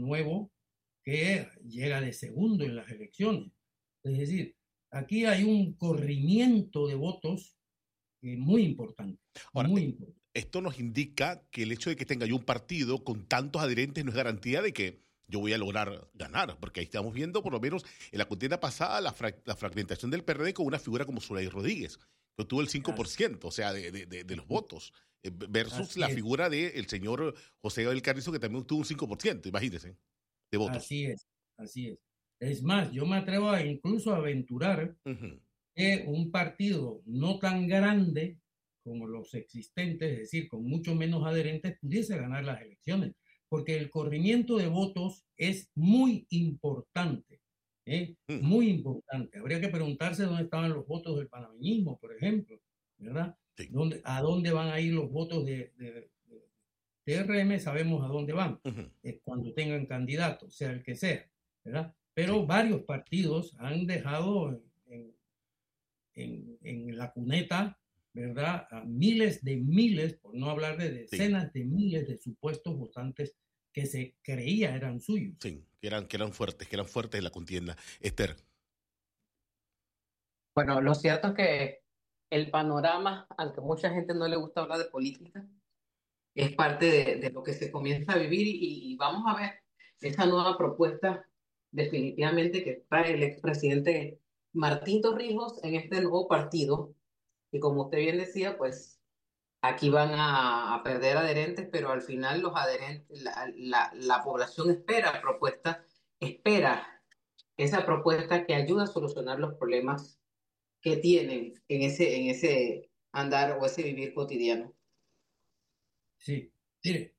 nuevo que llega de segundo en las elecciones. Es decir, aquí hay un corrimiento de votos muy importante, Ahora, muy importante. esto nos indica que el hecho de que tenga yo un partido con tantos adherentes no es garantía de que yo voy a lograr ganar, porque ahí estamos viendo, por lo menos en la contienda pasada, la fragmentación del PRD con una figura como Zulay Rodríguez, que obtuvo el 5%, o sea, de los votos, versus Así la es, figura del señor José Gabriel Carrizo, que también obtuvo un 5%, imagínense, de votos. así es, así es. Es más, yo me atrevo a incluso a aventurar Ujú. que un partido no tan grande como los existentes, es decir, con mucho menos adherentes, pudiese ganar las elecciones, porque el corrimiento de votos es muy importante, Mm. muy importante. Habría que preguntarse dónde estaban los votos del panameñismo, por ejemplo, ¿verdad? Sí. ¿A dónde van a ir los votos de TRM? Sabemos a dónde van, Ujú. cuando tengan candidatos, sea el que sea, ¿verdad? Sí. Pero varios partidos han dejado en la cuneta, ¿verdad? A miles, por no hablar de Sí. decenas de miles de supuestos votantes que se creía eran suyos. Sí, que eran fuertes en la contienda. Esther. Bueno, lo cierto es que el panorama, aunque mucha gente no le gusta hablar de política, es parte de lo que se comienza a vivir y vamos a ver esa nueva propuesta definitivamente que trae el expresidente Martín Torrijos en este nuevo partido. Y como usted bien decía, pues aquí van a perder adherentes, pero al final los adherentes, la población espera propuestas, espera esa propuesta que ayuda a solucionar los problemas que tienen en ese andar o ese vivir cotidiano. Sí, mire,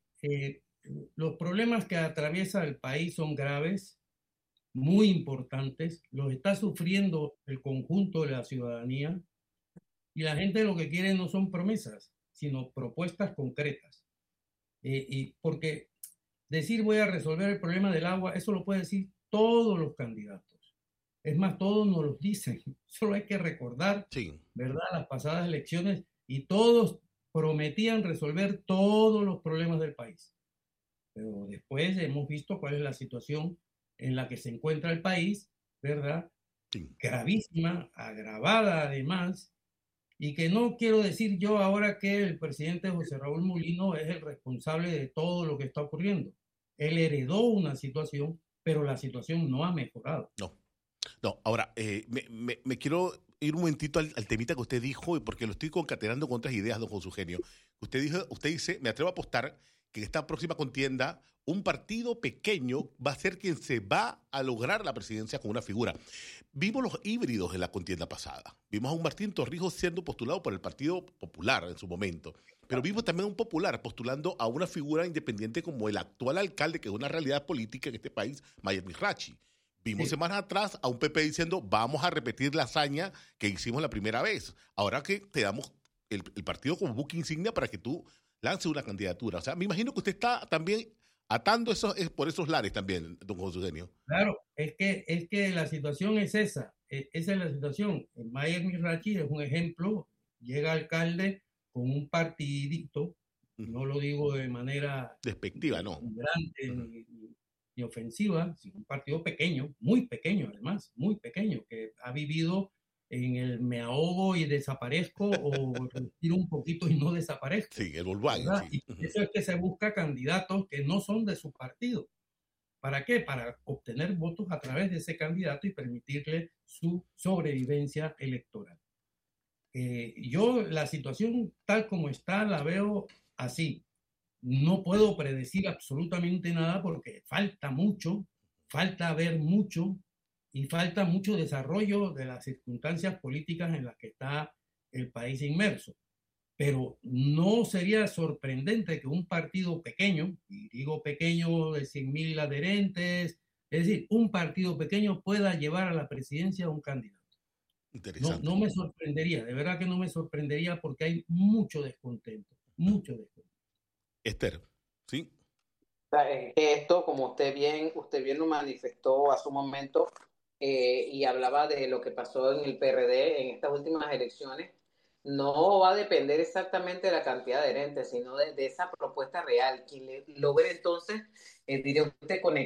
los problemas que atraviesa el país son graves, muy importantes, los está sufriendo el conjunto de la ciudadanía y la gente lo que quiere no son promesas, sino propuestas concretas. Y porque decir voy a resolver el problema del agua, eso lo pueden decir todos los candidatos. Es más, todos nos lo dicen. Solo hay que recordar, Sí. ¿verdad?, las pasadas elecciones y todos prometían resolver todos los problemas del país. Pero después hemos visto cuál es la situación en la que se encuentra el país, ¿verdad? Sí. Gravísima, agravada además, y que no quiero decir yo ahora que el presidente José Raúl Mulino es el responsable de todo lo que está ocurriendo. Él heredó una situación, pero la situación no ha mejorado. No. No, ahora, me quiero ir un momentito al temita que usted dijo, porque lo estoy concatenando con otras ideas, don José Eugenio. Usted dice, me atrevo a apostar que en esta próxima contienda, un partido pequeño va a ser quien se va a lograr la presidencia con una figura. Vimos los híbridos en la contienda pasada. Vimos a un Martín Torrijos siendo postulado por el Partido Popular en su momento. Pero vimos también a un popular postulando a una figura independiente como el actual alcalde, que es una realidad política en este país, Mayer Mirachi. Vimos Sí, semanas atrás a un PP diciendo vamos a repetir la hazaña que hicimos la primera vez. Ahora que te damos el partido como buque insignia para que tú lances una candidatura. O sea, me imagino que usted está también atando por esos lares también, don José Eugenio. claro, es que la situación es esa. Esa es la situación. Mayer Mirachi es un ejemplo. Llega alcalde con un partidito, Ujú. no lo digo de manera Despectiva, ¿no? grande Ujú. ni ofensiva, sino un partido pequeño, muy pequeño además, muy pequeño, que ha vivido en el me ahogo y desaparezco o respiro un poquito y no desaparezco, Sí, el Volkswagen, ¿verdad? sí. Y por Ujú. eso es que se busca candidatos que no son de su partido. ¿Para qué? Para obtener votos a través de ese candidato y permitirle su sobrevivencia electoral. Yo la situación tal como está la veo así. No puedo predecir absolutamente nada porque falta ver mucho y falta mucho desarrollo de las circunstancias políticas en las que está el país inmerso. Pero no sería sorprendente que un partido pequeño, y digo pequeño de 100.000 adherentes, es decir, un partido pequeño pueda llevar a la presidencia a un candidato. No, Interesante. no me sorprendería, de verdad que no me sorprendería porque hay mucho descontento, mucho descontento. Esther, ¿sí? Sea, es que esto, como usted bien lo manifestó a su momento, y hablaba de lo que pasó en el PRD en estas últimas elecciones, no va a depender exactamente de la cantidad de adherentes, sino de esa propuesta real, quien logre entonces, diría usted, conectar